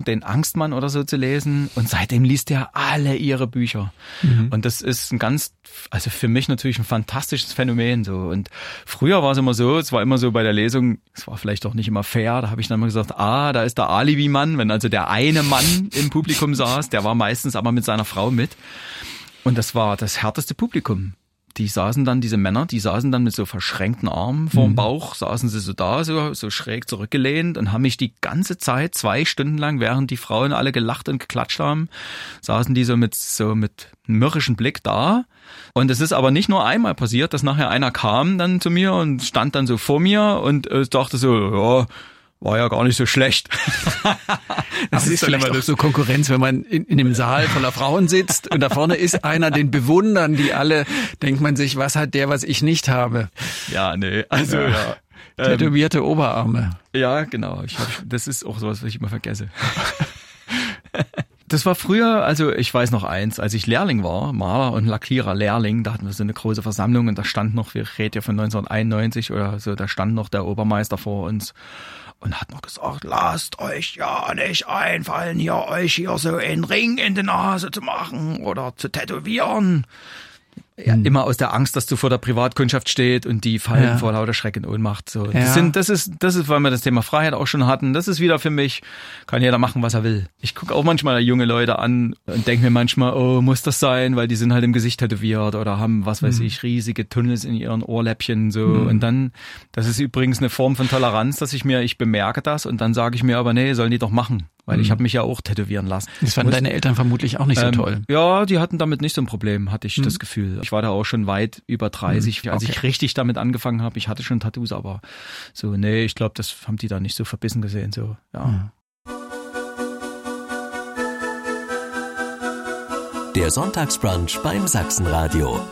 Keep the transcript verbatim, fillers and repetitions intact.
den Angstmann oder so zu lesen und seitdem liest er alle ihre Bücher. Mhm. Und das ist ein ganz, also für mich natürlich ein fantastisches Phänomen so. Und früher war es immer so, es war immer so bei der Lesung, es war vielleicht auch nicht immer fair, da habe ich dann immer gesagt, ah, da ist der Alibi-Mann, wenn also der eine Mann im Publikum saß, der war meistens aber mit seiner Frau mit. Und das war das härteste Publikum. Die saßen dann, diese Männer, die saßen dann mit so verschränkten Armen vorm Bauch, saßen sie so da, so, so schräg zurückgelehnt und haben mich die ganze Zeit, zwei Stunden lang, während die Frauen alle gelacht und geklatscht haben, saßen die so mit, so mit einem mürrischen Blick da. Und es ist aber nicht nur einmal passiert, dass nachher einer kam dann zu mir und stand dann so vor mir und äh, dachte so, ja, war ja gar nicht so schlecht. Das ist vielleicht auch so Konkurrenz, wenn man in, in einem Saal voller Frauen sitzt und da vorne ist einer, den bewundern die alle, denkt man sich, was hat der, was ich nicht habe? Ja, nee, also ja. ja. Tätowierte ähm, Oberarme. Ja, genau. Ich hab, das ist auch sowas, was ich immer vergesse. Das war früher, also ich weiß noch eins, als ich Lehrling war, Maler und Lackierer Lehrling, da hatten wir so eine große Versammlung und da stand noch, wir reden ja von neunzehnhunderteinundneunzig oder so, da stand noch der Obermeister vor uns und hat noch gesagt, lasst euch ja nicht einfallen, hier euch hier so einen Ring in die Nase zu machen oder zu tätowieren. Ja, hm. Immer aus der Angst, dass du vor der Privatkundschaft steht und die fallen ja. vor lauter Schreck und Ohnmacht. So. Ja. Das sind, das ist, das ist, weil wir das Thema Freiheit auch schon hatten. Das ist wieder für mich, kann jeder machen, was er will. Ich gucke auch manchmal junge Leute an und denke mir manchmal, oh, muss das sein, weil die sind halt im Gesicht tätowiert oder haben, was weiß hm. ich, riesige Tunnels in ihren Ohrläppchen, so. Hm. Und dann, das ist übrigens eine Form von Toleranz, dass ich mir, ich bemerke das und dann sage ich mir aber, nee, sollen die doch machen. Weil ich habe mich ja auch tätowieren lassen. Das fanden deine Eltern vermutlich auch nicht so ähm, toll. Ja, die hatten damit nicht so ein Problem, hatte ich hm. das Gefühl. Ich war da auch schon weit über dreißig, hm. als okay. ich richtig damit angefangen habe. Ich hatte schon Tattoos, aber so, nee, ich glaube, das haben die da nicht so verbissen gesehen. So, ja. Hm. Der Sonntagsbrunch beim Sachsenradio.